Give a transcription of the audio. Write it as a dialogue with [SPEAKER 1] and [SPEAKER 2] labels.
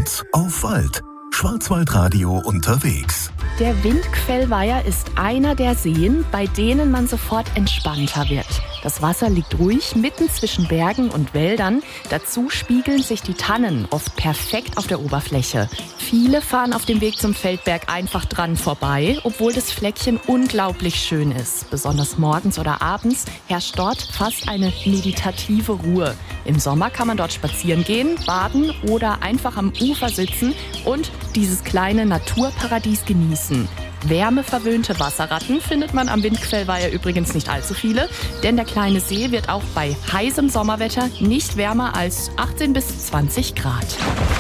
[SPEAKER 1] Chance auf Wald. Schwarzwaldradio unterwegs.
[SPEAKER 2] Der Windquellweiher ist einer der Seen, bei denen man sofort entspannter wird. Das Wasser liegt ruhig mitten zwischen Bergen und Wäldern. Dazu spiegeln sich die Tannen oft perfekt auf der Oberfläche. Viele fahren auf dem Weg zum Feldberg einfach dran vorbei, obwohl das Fleckchen unglaublich schön ist. Besonders morgens oder abends herrscht dort fast eine meditative Ruhe. Im Sommer kann man dort spazieren gehen, baden oder einfach am Ufer sitzen und dieses kleine Naturparadies genießen. Wärmeverwöhnte Wasserratten findet man am Windquellweiher übrigens nicht allzu viele, denn der kleine See wird auch bei heißem Sommerwetter nicht wärmer als 18 bis 20 Grad.